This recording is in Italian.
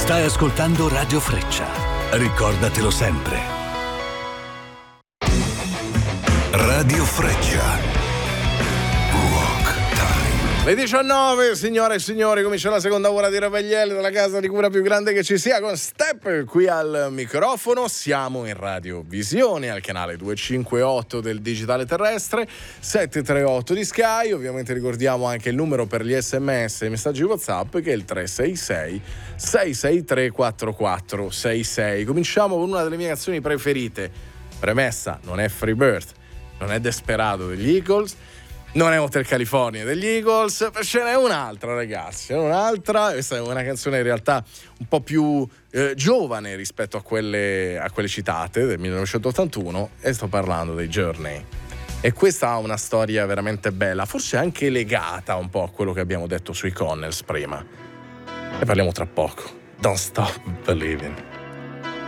Stai ascoltando Radio Freccia. Ricordatelo sempre. Radio Freccia. Le 19, signore e signori, comincia la seconda ora di Ravagliele dalla casa di cura più grande che ci sia, con Step qui al microfono. Siamo in radiovisione al canale 258 del digitale terrestre, 738 di Sky. Ovviamente ricordiamo anche il numero per gli SMS e i messaggi WhatsApp, che è il 366 663 4466. Cominciamo con una delle mie canzoni preferite. Premessa, non è Freebird, non è Desperado degli Eagles, non è Hotel California degli Eagles, ce n'è un'altra, ragazzi, ce n'è un'altra. Questa è una canzone in realtà un po' più giovane rispetto a quelle citate, del 1981, e sto parlando dei Journey. E questa ha una storia veramente bella, forse anche legata un po' a quello che abbiamo detto sui Connells prima. E parliamo tra poco. Don't Stop Believing.